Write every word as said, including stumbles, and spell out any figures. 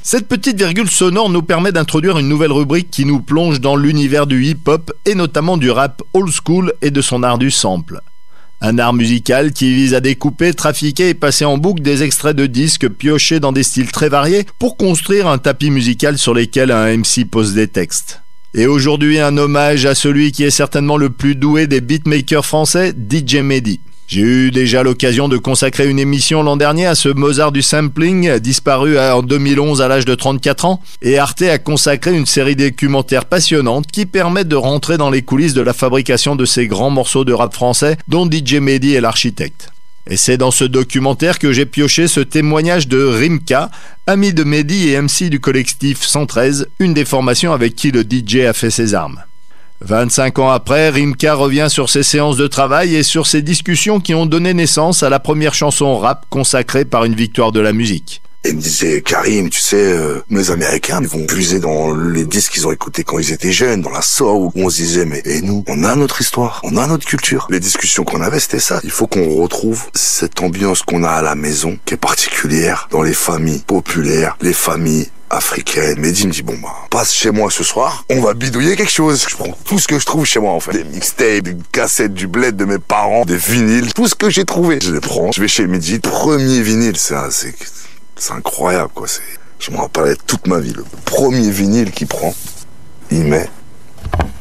Cette petite virgule sonore nous permet d'introduire une nouvelle rubrique qui nous plonge dans l'univers du hip-hop et notamment du rap old school et de son art du sample. Un art musical qui vise à découper, trafiquer et passer en boucle des extraits de disques piochés dans des styles très variés pour construire un tapis musical sur lequel un M C pose des textes. Et aujourd'hui, un hommage à celui qui est certainement le plus doué des beatmakers français, D J Mehdi. J'ai eu déjà l'occasion de consacrer une émission l'an dernier à ce Mozart du sampling, disparu en deux mille onze à l'âge de trente-quatre ans, et Arte a consacré une série documentaires passionnantes qui permettent de rentrer dans les coulisses de la fabrication de ces grands morceaux de rap français dont D J Mehdi est l'architecte. Et c'est dans ce documentaire que j'ai pioché ce témoignage de Rimka, ami de Mehdi et M C du collectif cent treize, une des formations avec qui le D J a fait ses armes. vingt-cinq ans après, Rimka revient sur ses séances de travail et sur ses discussions qui ont donné naissance à la première chanson rap consacrée par une victoire de la musique. Il me disait, Karim, tu sais, euh, les Américains, ils vont puiser dans les disques qu'ils ont écoutés quand ils étaient jeunes, dans la soul, où on se disait, mais et nous, on a notre histoire, on a notre culture. Les discussions qu'on avait, c'était ça. Il faut qu'on retrouve cette ambiance qu'on a à la maison, qui est particulière dans les familles populaires, les familles africaine. Mehdi me dit, bon bah, passe chez moi ce soir, on va bidouiller quelque chose. Je prends tout ce que je trouve chez moi en fait. Des mixtapes, des cassettes, du bled de mes parents, des vinyles, tout ce que j'ai trouvé. Je les prends, je vais chez Mehdi, premier vinyle, c'est, c'est, c'est incroyable quoi. C'est, je me rappellerai toute ma vie. Le premier vinyle qu'il prend, il met